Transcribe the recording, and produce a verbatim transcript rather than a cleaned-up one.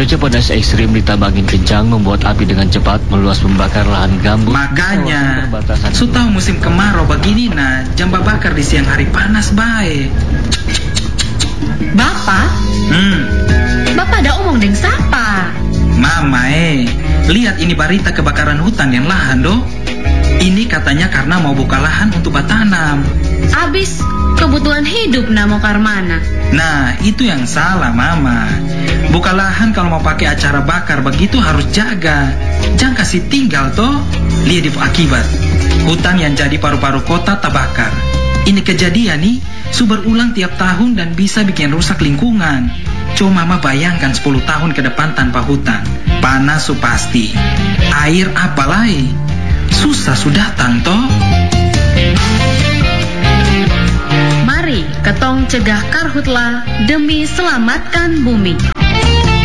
Cuaca panas ekstrim ditambah angin kencang membuat api dengan cepat meluas membakar lahan gambut. Makanya, sudah musim kemarau begini nah, jamba bakar di siang hari panas baik. Bapak? Hmm. Bapak ada omong deng siapa? Mama eh, lihat ini berita kebakaran hutan yang lahan doh. Ini katanya karena mau buka lahan untuk bertanam. Abis kebutuhan hidup nah mau karmana. Nah, itu yang salah Mama. Buka lahan kalau mau pakai acara bakar begitu harus jaga. Jangan kasih tinggal toh. Lihat di akibat. Hutan yang jadi paru-paru kota terbakar. Ini kejadian nih, su berulang tiap tahun dan bisa bikin rusak lingkungan. Coba Mama bayangkan sepuluh tahun ke depan tanpa hutan. Panas su pasti. Air apalagi? Susah sudah tanto. Mari ketong cegah karhutla demi selamatkan bumi.